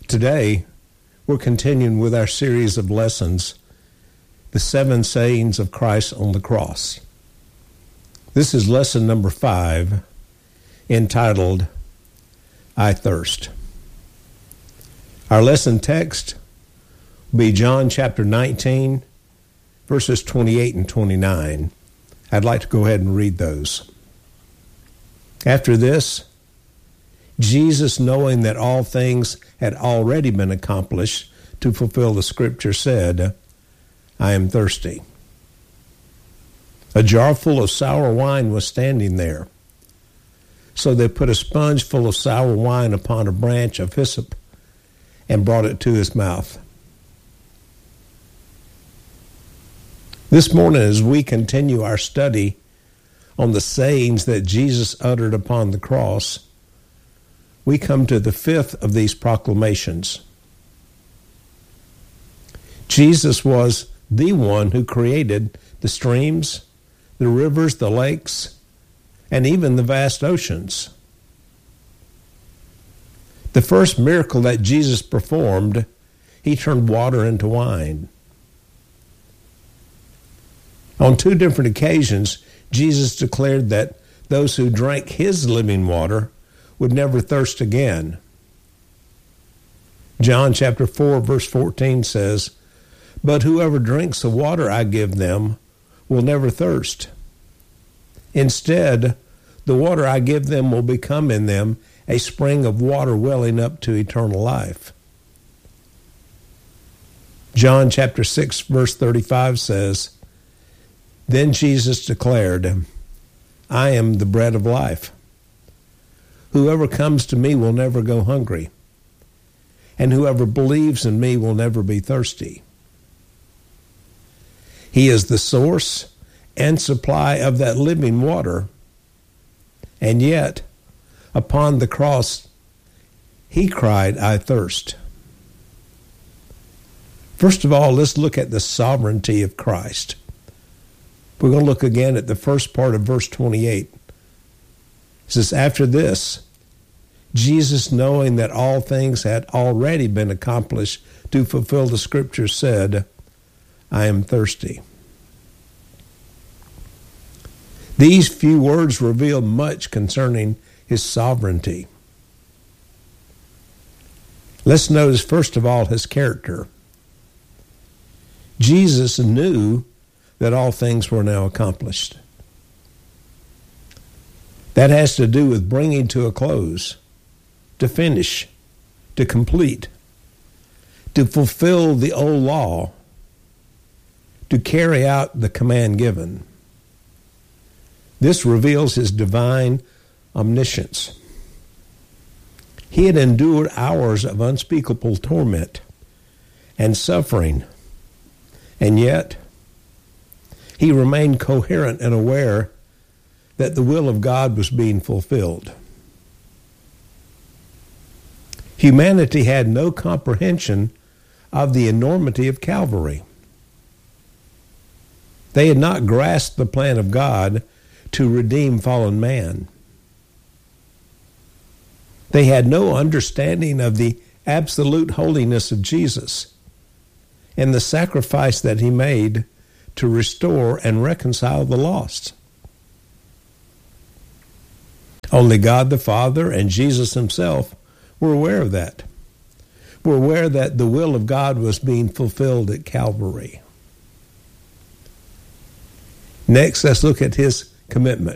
Today, we're continuing with our series of lessons, The 7 Sayings of Christ on the Cross. This is lesson number 5, entitled, I Thirst. Our lesson text will be John chapter 19, verses 28 and 29. I'd like to go ahead and read those. After this, Jesus, knowing that all things had already been accomplished to fulfill the scripture, said, I am thirsty. A jar full of sour wine was standing there. So they put a sponge full of sour wine upon a branch of hyssop and brought it to his mouth. This morning, as we continue our study on the sayings that Jesus uttered upon the cross, we come to the 5th of these proclamations. Jesus was the one who created the streams, the rivers, the lakes, and even the vast oceans. The first miracle that Jesus performed, he turned water into wine. On 2 different occasions, Jesus declared that those who drank his living water would never thirst again. John chapter 4, verse 14 says, But whoever drinks the water I give them will never thirst. Instead, the water I give them will become in them a spring of water welling up to eternal life. John chapter 6, verse 35 says, Then Jesus declared, I am the bread of life. Whoever comes to me will never go hungry, and whoever believes in me will never be thirsty. He is the source and supply of that living water, and yet, upon the cross, he cried, I thirst. First of all, let's look at the sovereignty of Christ. We're going to look again at the first part of verse 28. It says, After this, Jesus, knowing that all things had already been accomplished to fulfill the scripture, said, I am thirsty. These few words reveal much concerning his sovereignty. Let's notice, first of all, his character. Jesus knew that all things were now accomplished. That has to do with bringing to a close, to finish, to complete, to fulfill the old law, to carry out the command given. This reveals his divine omniscience. He had endured hours of unspeakable torment and suffering, and yet he remained coherent and aware that the will of God was being fulfilled. Humanity had no comprehension of the enormity of Calvary. They had not grasped the plan of God to redeem fallen man. They had no understanding of the absolute holiness of Jesus and the sacrifice that he made to restore and reconcile the lost. Only God the Father and Jesus himself were aware of that. Were aware that the will of God was being fulfilled at Calvary. Next, let's look at his commitment.